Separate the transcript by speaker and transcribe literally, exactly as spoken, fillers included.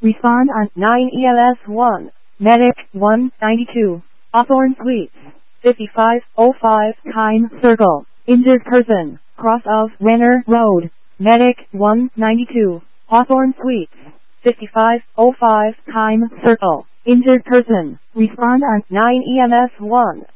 Speaker 1: Respond on nine E M S one. Medic one ninety-two. Hawthorne Suites. fifty-five oh five Time Circle. Injured person. Cross of Renner Road. Medic one ninety-two. Hawthorne Suites. fifty-five oh five Time Circle. Injured person. Respond on nine E M S one.